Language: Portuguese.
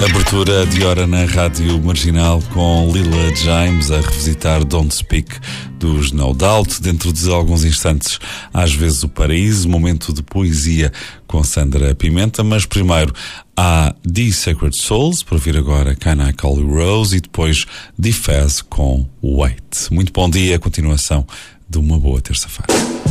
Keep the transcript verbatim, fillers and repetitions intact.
Abertura de hora na Rádio Marginal com Lila James a revisitar Don't Speak dos No Doubt. Dentro de alguns instantes, às vezes o paraíso, momento de poesia com Sandra Pimenta, mas primeiro há The Sacred Souls, para ouvir agora Can I Call You Rose, e depois The Fez com Wait. Muito bom dia, a continuação de uma boa terça-feira.